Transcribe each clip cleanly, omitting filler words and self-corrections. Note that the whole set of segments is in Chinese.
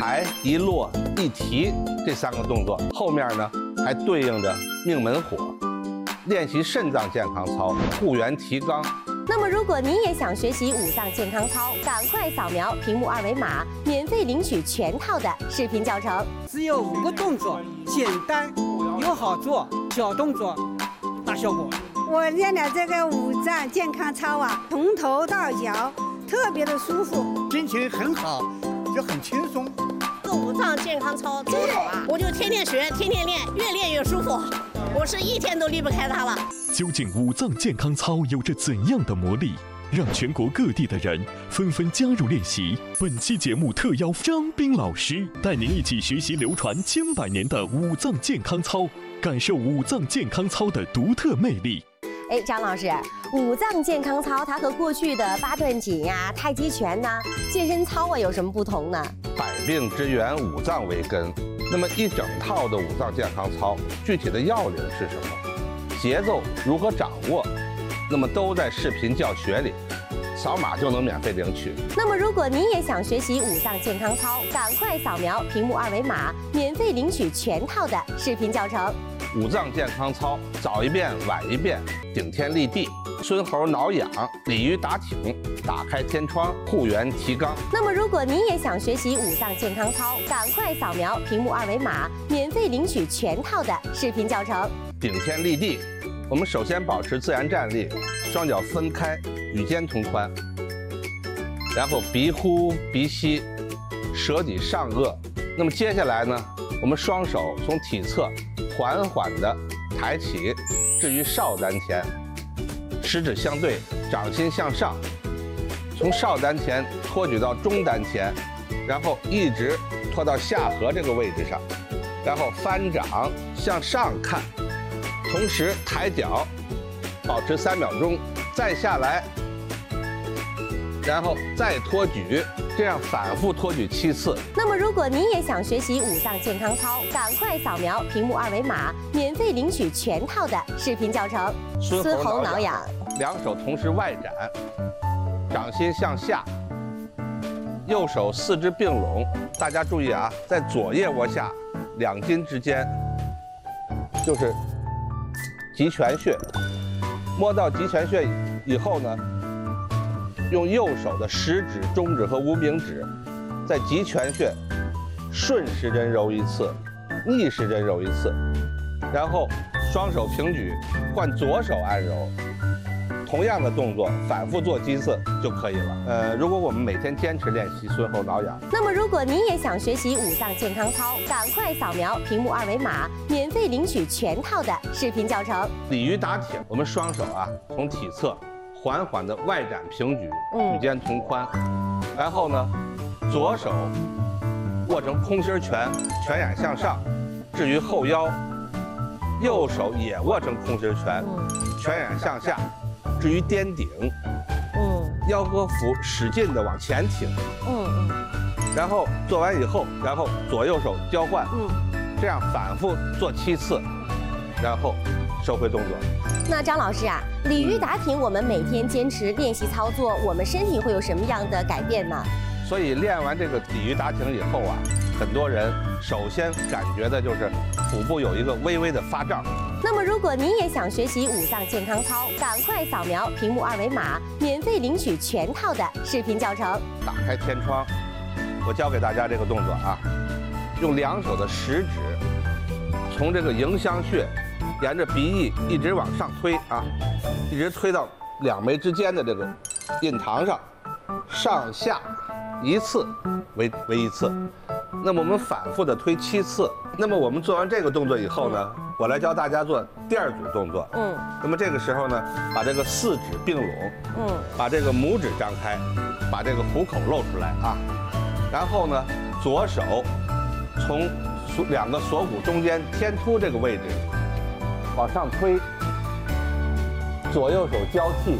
抬、一落、一提这3个动作，后面呢还对应着命门火。练习肾脏健康操，护元提肛。 那么，如果您也想学习5脏健康操，赶快扫描屏幕2维码，免费领取全套的视频教程。 只有5个动作，简单又好做，小动作大效果。 我练了这个5脏健康操啊，从头到脚特别的舒服， 心情很好，就很轻松。 这5脏健康操真好啊！我就天天学，天天练，越练越舒服。我是一天都离不开它了。 究竟5脏健康操有着怎样的魔力，让全国各地的人纷纷加入练习？本期节目特邀张斌老师带您一起学习流传千百年的5脏健康操，感受5脏健康操的独特魅力。 哎，张老师，5脏健康操它和过去的8段锦呀、太极拳呐、健身操啊有什么不同呢？ 百病之源，5脏为根。那么一整套的5脏健康操，具体的要领是什么？节奏如何掌握？那么都在视频教学里，扫码就能免费领取。 那么如果您也想学习5脏健康操，赶快扫描屏幕2维码，免费领取全套的视频教程。 5脏健康操，早一遍晚一遍，顶天立地，孙猴挠痒，鲤鱼打挺，打开天窗，护元提肛。 那么如果您也想学习5脏健康操，赶快扫描屏幕2维码，免费领取全套的视频教程。 顶天立地，我们首先保持自然站立，双脚分开，与肩同宽，然后鼻呼鼻吸，舌抵上颚。那么接下来呢，我们双手从体侧缓缓地抬起，置于少丹田，食指相对，掌心向上，从少丹田托举到中丹田，然后一直托到下颌这个位置上，然后翻掌向上看，同时抬脚，保持3秒钟，再下来，然后再托举，这样反复托举7次。 那么如果您也想学习5脏健康操，赶快扫描屏幕2维码，免费领取全套的视频教程。 孙猴挠痒，两手同时外展，掌心向下，右手4肢并拢。大家注意啊，在左腋窝下2筋之间就是极泉穴，摸到极泉穴以后呢，用右手的食指、中指和无名指，在极泉穴顺时针揉1次，逆时针揉1次，然后双手平举，换左手按揉，同样的动作反复做几次就可以了。如果我们每天坚持练习孙猴挠痒， 那么如果您也想学习5脏健康操，赶快扫描屏幕2维码，免费领取全套的视频教程。 鲤鱼打挺，我们双手啊从体侧缓缓的外展平举，与肩同宽，然后呢，左手握成空心拳，拳眼向上，置于后腰，右手也握成空心拳，拳眼向下，置于颠顶，腰和腹使劲的往前挺，然后做完以后，然后左右手交换，这样反复做7次，然后收回动作。 那张老师啊，鲤鱼打挺，我们每天坚持练习操作，我们身体会有什么样的改变呢？ 所以练完这个鲤鱼打挺以后啊，很多人首先感觉的就是腹部有一个微微的发胀。 那么如果您也想学习5脏健康操，赶快扫描屏幕2维码，免费领取全套的视频教程。 打开天窗，我教给大家这个动作啊，用2手的食指从这个迎香穴沿着鼻翼一直往上推啊，一直推到2眉之间的这个印堂上，上下1次为1次。那么我们反复的推7次。那么我们做完这个动作以后呢，我来教大家做第2组动作。那么这个时候呢，把这个4指并拢，把这个拇指张开，把这个虎口露出来啊。然后呢，左手从2个锁骨中间天突这个位置往上推，左右手交替，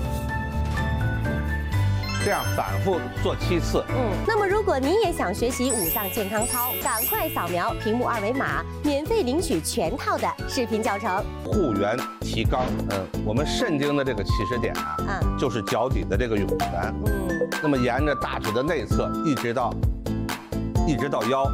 这样反复做7次。 那么如果您也想学习5脏健康操，赶快扫描屏幕2维码，免费领取全套的视频教程。 护元提肛，我们肾经的这个起始点啊，就是脚底的这个涌泉。那么沿着大腿的内侧一直到腰。